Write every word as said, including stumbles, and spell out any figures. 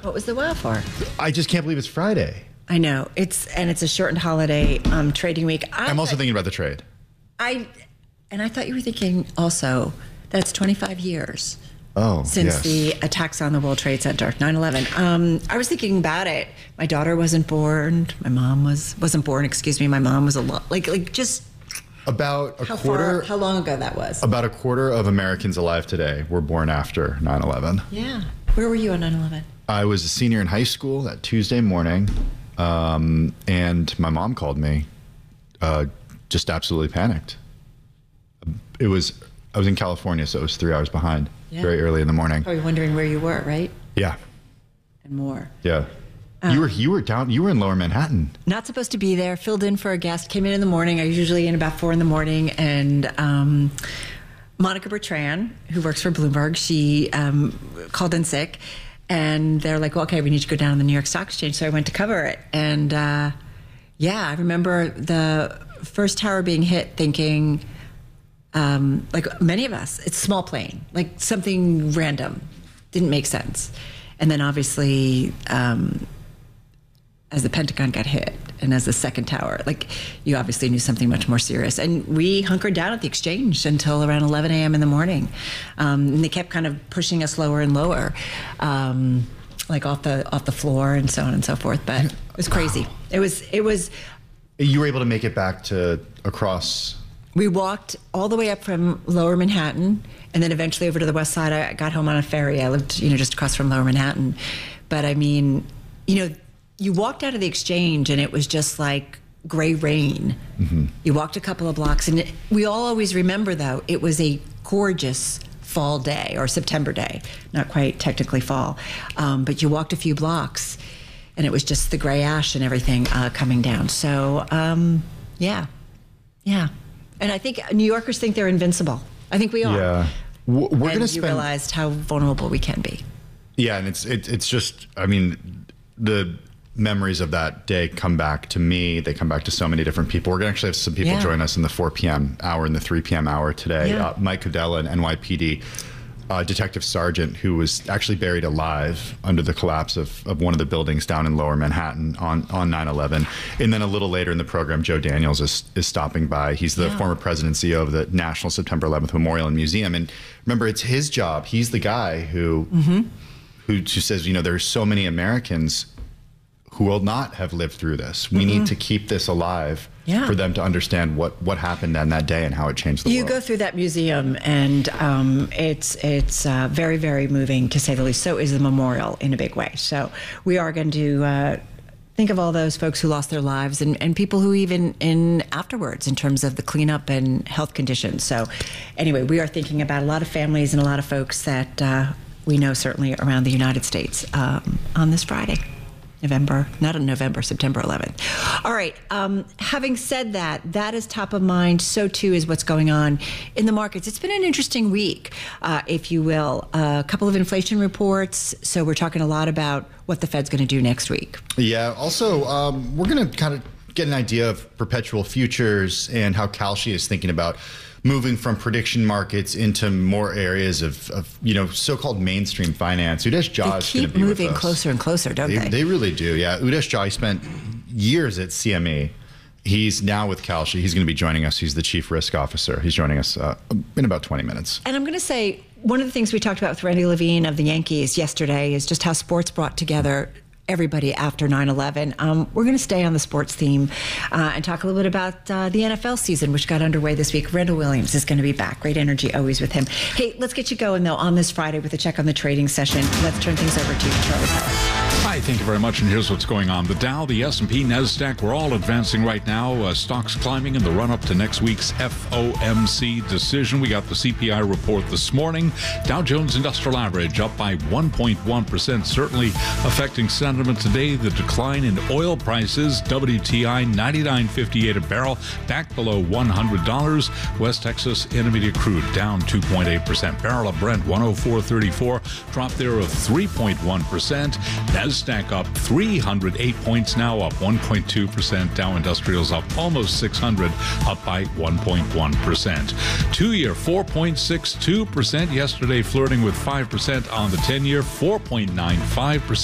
What was the wow for? I just can't believe it's Friday. I know. It's and it's a shortened holiday um, trading week. I I'm also thought, thinking about the trade. I and I thought you were thinking also that it's twenty-five years Oh, since yes. the attacks on the World Trade Center, nine eleven. Um, I was thinking about it. My daughter wasn't born. My mom was wasn't born. Excuse me. My mom was a lot like like just About a how quarter. far, how long ago that was. About a quarter of Americans alive today were born after nine eleven. Yeah. Where were you on nine eleven? I was a senior in high school that Tuesday morning, um, and my mom called me, uh, just absolutely panicked. It was I was in California, so it was three hours behind. Yeah. Very early in the morning. Probably wondering where you were, right? Yeah, And more. yeah. you were you were down. You were in Lower Manhattan. Not supposed to be there. Filled in for a guest. Came in in the morning. I was usually in about four in the morning, and um, Monica Bertrand, who works for Bloomberg, she um, called in sick, and they're like, well, "Okay, we need to go down to the New York Stock Exchange." So I went to cover it, and uh, yeah, I remember the first tower being hit, thinking, um, like many of us, it's a small plane, like something random, didn't make sense, and then obviously. Um, as the Pentagon got hit and as the second tower, like you obviously knew something much more serious. And we hunkered down at the exchange until around eleven a.m. in the morning. Um, and they kept kind of pushing us lower and lower, um, like off the off the floor and so on and so forth. But it was crazy. Wow. It was, it was, You were able to make it back to across. we walked all the way up from Lower Manhattan and then eventually over to the west side. I got home on a ferry. I lived, you know, just across from Lower Manhattan. But I mean, you know, you walked out of the exchange and it was just like gray rain. Mm-hmm. You walked a couple of blocks and it, we all always remember though, it was a gorgeous fall day or September day, not quite technically fall. Um, but you walked a few blocks and it was just the gray ash and everything uh, coming down. So um, yeah, yeah. And I think New Yorkers think they're invincible. I think we are. Yeah, we're and going to you spend. realized how vulnerable we can be. Yeah, and it's it, it's just. I mean, the memories of that day come back to me. They come back to so many different people. We're going to actually have some people Yeah. join us in the four p.m. hour and the three p.m. hour today. Yeah. Uh, Mike Cudella, an N Y P D uh, detective sergeant who was actually buried alive under the collapse of, of one of the buildings down in Lower Manhattan on, on nine eleven. And then a little later in the program, Joe Daniels is, is stopping by. He's the Yeah. former president and C E O of the National September eleventh Memorial and Museum. And remember, it's his job. He's the guy who, mm-hmm. who, who says, you know, there's so many Americans who will not have lived through this. We mm-hmm. need to keep this alive Yeah. for them to understand what, what happened on that day and how it changed the You world. go through that museum, and um, it's it's uh, very, very moving, to say the least. So is the memorial in a big way. So we are going to uh, think of all those folks who lost their lives and, and people who even in afterwards in terms of the cleanup and health conditions. So anyway, we are thinking about a lot of families and a lot of folks that uh, we know certainly around the United States um, on this Friday. November, not in November, September eleventh. All right. Um, having said that, that is top of mind. So too is what's going on in the markets. It's been an interesting week, uh, if you will. Uh, a couple of inflation reports. So we're talking a lot about what the Fed's going to do next week. Yeah. Also, um, we're going to kind of get an idea of perpetual futures and how Kalshi is thinking about moving from prediction markets into more areas of, of you know, so-called mainstream finance. Udesh Jha They is going to keep be moving with us. closer and closer, don't They, they? they really do, yeah. Udesh Jha spent years at C M E. He's now with Kalshi. He's going to be joining us. He's the chief risk officer. He's joining us uh, in about twenty minutes. And I'm going to say, one of the things we talked about with Randy Levine of the Yankees yesterday is just how sports brought together everybody after nine eleven. Um, we're going to stay on the sports theme uh, and talk a little bit about uh, the N F L season, which got underway this week. Randall Williams is going to be back. Great energy always with him. Hey, let's get you going, though, on this Friday with a check on the trading session. Let's turn things over to Charlie Power. Hi, thank you very much, and here's what's going on. The Dow, the S and P, NASDAQ, we're all advancing right now. Uh, stocks climbing in the run-up to next week's F O M C decision. We got the C P I report this morning. Dow Jones Industrial Average up by one point one percent, certainly affecting sentiment today. The decline in oil prices, W T I ninety-nine fifty-eight a barrel, back below one hundred dollars. West Texas Intermediate crude down two point eight percent. Barrel of Brent one oh four thirty-four, drop there of three point one percent. NASDAQ up three hundred eight points now, up one point two percent. Dow Industrials up almost six hundred, up by one point one percent. Two-year four point six two percent. Yesterday flirting with five percent on the ten-year, four point nine five percent.